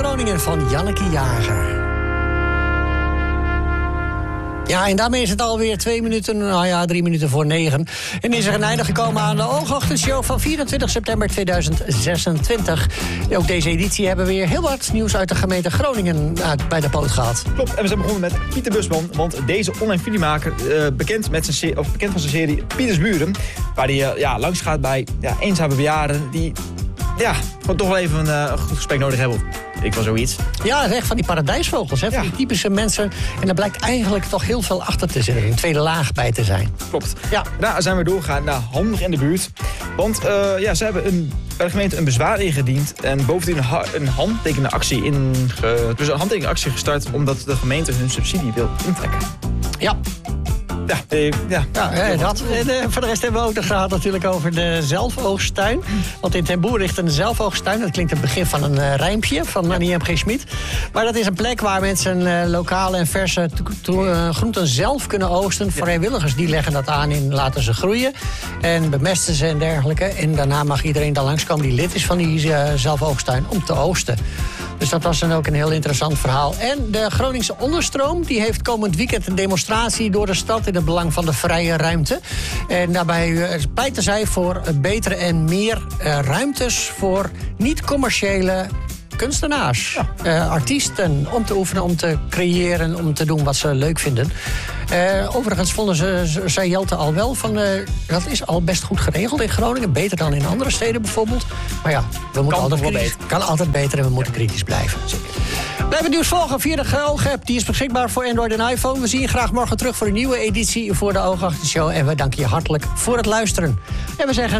Groningen van Janneke Jager. Ja, en daarmee is het alweer 3 minuten voor 9. En is er een einde gekomen aan de Oogochtendshow van 24 september 2026. Ook deze editie hebben we weer heel wat nieuws uit de gemeente Groningen bij de poot gehad. Klopt, en we zijn begonnen met Pieter Busman. Want deze online videomaker, bekend van zijn serie Pietersburen, waar hij langs gaat bij eenzame bejaarden die gewoon toch wel even een goed gesprek nodig hebben. Ik was zoiets. Ja, echt van die paradijsvogels, hè? Van die typische mensen. En er blijkt eigenlijk toch heel veel achter te zitten. Een tweede laag bij te zijn. Klopt. Ja. Daar zijn we doorgegaan naar Handig in de buurt. Want ze hebben bij de gemeente een bezwaar ingediend. En bovendien een handtekenactie gestart omdat de gemeente hun subsidie wil intrekken. Ja. Dat. En voor de rest hebben we ook nog gehad natuurlijk over de zelfoogsttuin. Want in Ten Boer ligt een zelfoogsttuin. Dat klinkt het begin van een rijmpje van Annie M.G. Schmid. Maar dat is een plek waar mensen lokale en verse groenten zelf kunnen oogsten. Vrijwilligers die leggen dat aan en laten ze groeien. En bemesten ze en dergelijke. En daarna mag iedereen daar langskomen die lid is van die zelfoogsttuin om te oogsten. Dus dat was dan ook een heel interessant verhaal. En de Groningse Onderstroom die heeft komend weekend een demonstratie door de stad in het belang van de vrije ruimte. En daarbij pleiten zij voor betere en meer ruimtes voor niet-commerciële kunstenaars, artiesten, om te oefenen, om te creëren, om te doen wat ze leuk vinden. Overigens zei Jelte al wel van, dat is al best goed geregeld in Groningen. Beter dan in andere steden bijvoorbeeld. Maar ja, kan altijd beter en we moeten kritisch blijven. Blijf nieuws volgen via de Oog-app. Die is beschikbaar voor Android en iPhone. We zien je graag morgen terug voor een nieuwe editie voor de Oogochtend Show. En we danken je hartelijk voor het luisteren. En we zeggen